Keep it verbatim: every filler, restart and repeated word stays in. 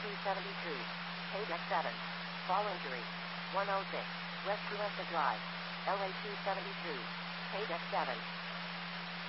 two seventy-two. Paid X seven. Fall injury. one oh six. West Cuesta Drive. L A two seventy-two. Paid X seven.